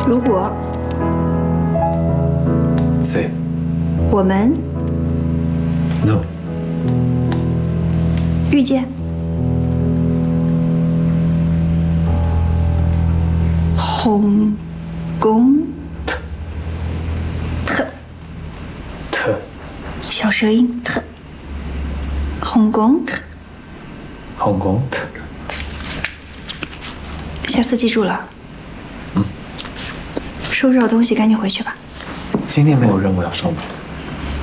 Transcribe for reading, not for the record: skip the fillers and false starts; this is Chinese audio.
如果 ，C。 我们 No。 遇见。红宫特小舌音特，红宫特，下次记住了。收拾好东西，赶紧回去吧。 今天没有任务要送吗？